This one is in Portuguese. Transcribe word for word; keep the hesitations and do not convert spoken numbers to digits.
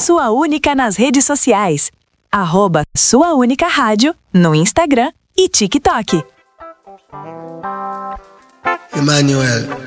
Sua Única nas redes sociais. Arroba Sua Única Rádio no Instagram e TikTok. Emmanuel.